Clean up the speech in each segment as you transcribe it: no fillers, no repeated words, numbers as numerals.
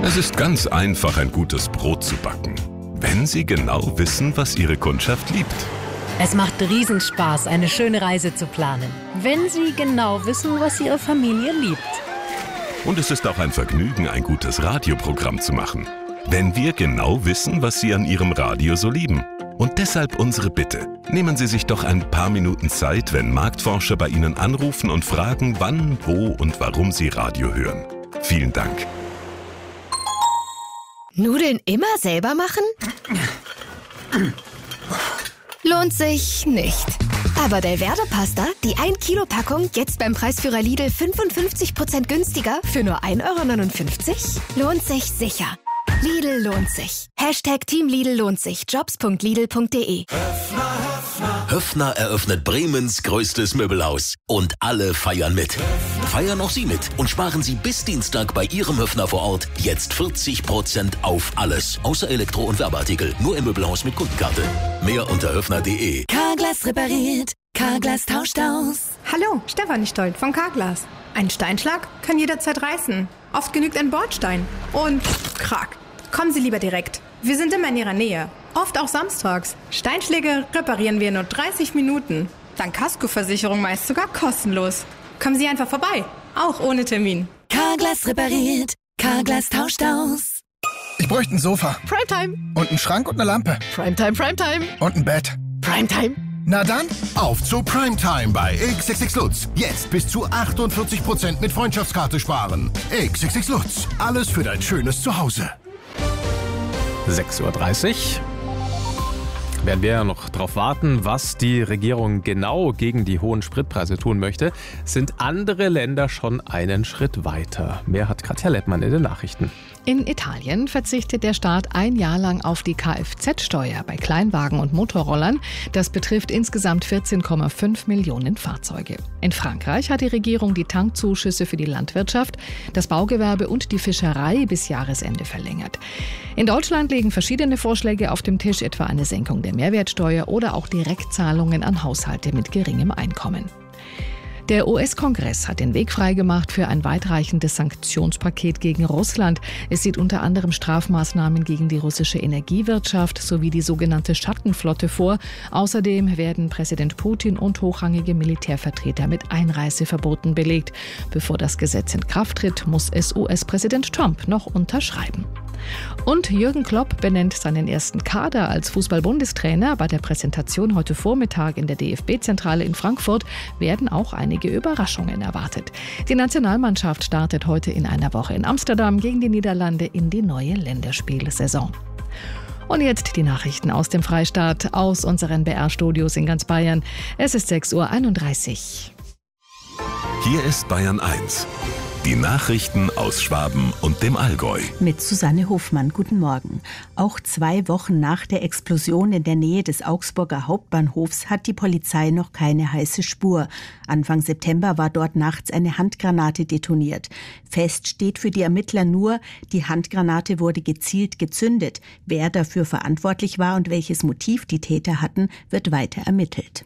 Es ist ganz einfach, ein gutes Brot zu backen, wenn Sie genau wissen, was Ihre Kundschaft liebt. Es macht Riesenspaß, eine schöne Reise zu planen, wenn Sie genau wissen, was Ihre Familie liebt. Und es ist auch ein Vergnügen, ein gutes Radioprogramm zu machen, wenn wir genau wissen, was Sie an Ihrem Radio so lieben. Und deshalb unsere Bitte. Nehmen Sie sich doch ein paar Minuten Zeit, wenn Marktforscher bei Ihnen anrufen und fragen, wann, wo und warum Sie Radio hören. Vielen Dank. Nudeln immer selber machen? Lohnt sich nicht. Aber Delverde Pasta, die 1 Kilo Packung, jetzt beim Preisführer Lidl 55% günstiger für nur 1,59 €? Lohnt sich sicher. Lidl lohnt sich. Team Lidl lohnt sich. Jobs.lidl.de. Höffner eröffnet Bremens größtes Möbelhaus. Und alle feiern mit. Feiern auch Sie mit und sparen Sie bis Dienstag bei Ihrem Höffner vor Ort jetzt 40% auf alles. Außer Elektro- und Werbeartikel. Nur im Möbelhaus mit Kundenkarte. Mehr unter höffner.de. Carglass repariert. Carglass tauscht aus. Hallo, Stefanie Stolt von Carglass. Ein Steinschlag kann jederzeit reißen. Oft genügt ein Bordstein. Und krack. Kommen Sie lieber direkt. Wir sind immer in Ihrer Nähe. Oft auch samstags. Steinschläge reparieren wir in nur 30 Minuten. Dank Kaskoversicherung meist sogar kostenlos. Kommen Sie einfach vorbei. Auch ohne Termin. Carglass repariert. Carglass tauscht aus. Ich bräuchte ein Sofa. Primetime. Und einen Schrank und eine Lampe. Primetime. Und ein Bett. Primetime. Na dann, auf zu Primetime bei XXX Lutz. Jetzt bis zu 48% mit Freundschaftskarte sparen. XXX Lutz. Alles für dein schönes Zuhause. 6:30 Uhr. Werden wir ja noch darauf warten, was die Regierung genau gegen die hohen Spritpreise tun möchte, sind andere Länder schon einen Schritt weiter. Mehr hat Katja Lettmann in den Nachrichten. In Italien verzichtet der Staat ein Jahr lang auf die Kfz-Steuer bei Kleinwagen und Motorrollern. Das betrifft insgesamt 14,5 Millionen Fahrzeuge. In Frankreich hat die Regierung die Tankzuschüsse für die Landwirtschaft, das Baugewerbe und die Fischerei bis Jahresende verlängert. In Deutschland liegen verschiedene Vorschläge auf dem Tisch, etwa eine Senkung der Mehrwertsteuer oder auch Direktzahlungen an Haushalte mit geringem Einkommen. Der US-Kongress hat den Weg freigemacht für ein weitreichendes Sanktionspaket gegen Russland. Es sieht unter anderem Strafmaßnahmen gegen die russische Energiewirtschaft sowie die sogenannte Schattenflotte vor. Außerdem werden Präsident Putin und hochrangige Militärvertreter mit Einreiseverboten belegt. Bevor das Gesetz in Kraft tritt, muss es US-Präsident Trump noch unterschreiben. Und Jürgen Klopp benennt seinen ersten Kader als Fußball-Bundestrainer. Bei der Präsentation heute Vormittag in der DFB-Zentrale in Frankfurt werden auch einige Überraschungen erwartet. Die Nationalmannschaft startet heute in einer Woche in Amsterdam gegen die Niederlande in die neue Länderspielsaison. Und jetzt die Nachrichten aus dem Freistaat, aus unseren BR-Studios in ganz Bayern. Es ist 6:31 Uhr. Hier ist Bayern 1. Die Nachrichten aus Schwaben und dem Allgäu. Mit Susanne Hofmann, guten Morgen. Auch 2 Wochen nach der Explosion in der Nähe des Augsburger Hauptbahnhofs hat die Polizei noch keine heiße Spur. Anfang September war dort nachts eine Handgranate detoniert. Fest steht für die Ermittler nur, die Handgranate wurde gezielt gezündet. Wer dafür verantwortlich war und welches Motiv die Täter hatten, wird weiter ermittelt.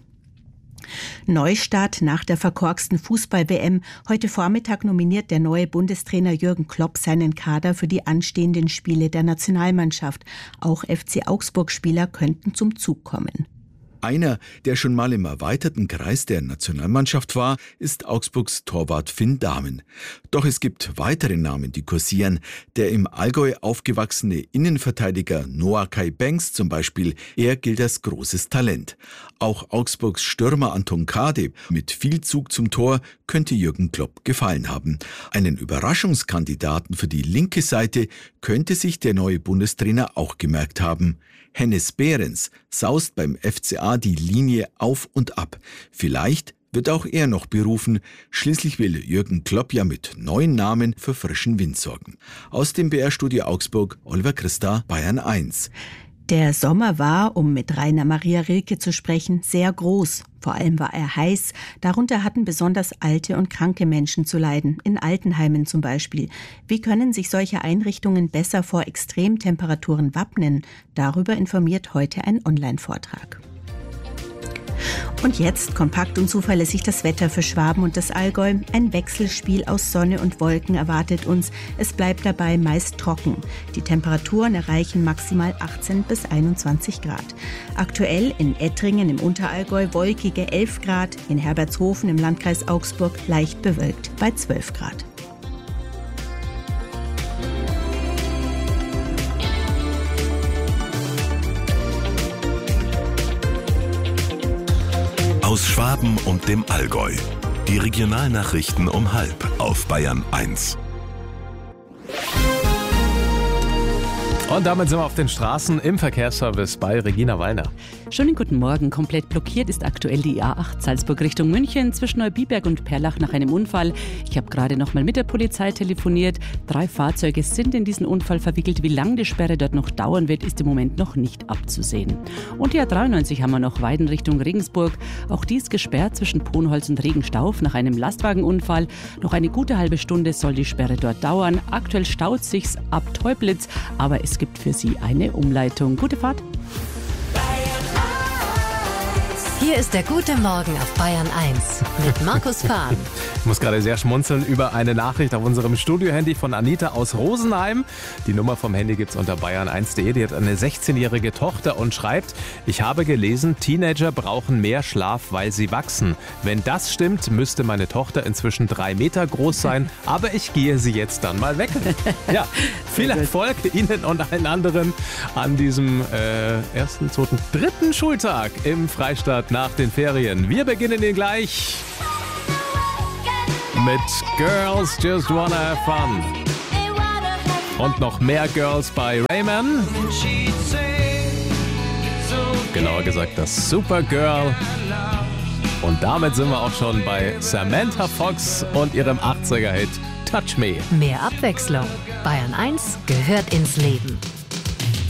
Neustart nach der verkorksten Fußball-WM. Heute Vormittag nominiert der neue Bundestrainer Jürgen Klopp seinen Kader für die anstehenden Spiele der Nationalmannschaft. Auch FC Augsburg-Spieler könnten zum Zug kommen. Einer, der schon mal im erweiterten Kreis der Nationalmannschaft war, ist Augsburgs Torwart Finn Dahmen. Doch es gibt weitere Namen, die kursieren. Der im Allgäu aufgewachsene Innenverteidiger Noah Kai Banks zum Beispiel, er gilt als großes Talent. Auch Augsburgs Stürmer Anton Kade mit viel Zug zum Tor könnte Jürgen Klopp gefallen haben. Einen Überraschungskandidaten für die linke Seite könnte sich der neue Bundestrainer auch gemerkt haben. Hennes Behrens saust beim FCA die Linie auf und ab. Vielleicht wird auch er noch berufen. Schließlich will Jürgen Klopp ja mit neuen Namen für frischen Wind sorgen. Aus dem BR-Studio Augsburg, Oliver Christa, Bayern 1. Der Sommer war, um mit Rainer Maria Rilke zu sprechen, sehr groß. Vor allem war er heiß. Darunter hatten besonders alte und kranke Menschen zu leiden, in Altenheimen zum Beispiel. Wie können sich solche Einrichtungen besser vor Extremtemperaturen wappnen? Darüber informiert heute ein Online-Vortrag. Und jetzt kompakt und zuverlässig das Wetter für Schwaben und das Allgäu. Ein Wechselspiel aus Sonne und Wolken erwartet uns. Es bleibt dabei meist trocken. Die Temperaturen erreichen maximal 18 bis 21 Grad. Aktuell in Ettringen im Unterallgäu wolkige 11 Grad, in Herbertshofen im Landkreis Augsburg leicht bewölkt bei 12 Grad. Aus Schwaben und dem Allgäu. Die Regionalnachrichten um 12:30 auf Bayern 1. Und damit sind wir auf den Straßen im Verkehrsservice bei Regina Wallner. Schönen guten Morgen. Komplett blockiert ist aktuell die A8 Salzburg Richtung München zwischen Neubiberg und Perlach nach einem Unfall. Ich habe gerade noch mal mit der Polizei telefoniert. 3 Fahrzeuge sind in diesen Unfall verwickelt. Wie lange die Sperre dort noch dauern wird, ist im Moment noch nicht abzusehen. Und die A93 haben wir noch Weiden Richtung Regensburg. Auch die ist gesperrt zwischen Ponholz und Regenstauf nach einem Lastwagenunfall. Noch eine gute halbe Stunde soll die Sperre dort dauern. Aktuell staut sich's ab Teublitz, aber es gibt für Sie eine Umleitung. Gute Fahrt. Hier ist der gute Morgen auf Bayern 1 mit Markus Fahn. Ich muss gerade sehr schmunzeln über eine Nachricht auf unserem Studiohandy von Anita aus Rosenheim. Die Nummer vom Handy gibt's unter bayern1.de. Die hat eine 16-jährige Tochter und schreibt: Ich habe gelesen, Teenager brauchen mehr Schlaf, weil sie wachsen. Wenn das stimmt, müsste meine Tochter inzwischen 3 Meter groß sein. Aber ich gehe sie jetzt dann mal wecken. Ja, viel Erfolg Ihnen und allen anderen an diesem 1., 2., 3. Schultag im Freistaat nach den Ferien. Wir beginnen ihn gleich mit Girls Just Wanna Have Fun. Und noch mehr Girls bei Rayman. Genauer gesagt das Supergirl. Und damit sind wir auch schon bei Samantha Fox und ihrem 80er-Hit Touch Me. Mehr Abwechslung. Bayern 1 gehört ins Leben.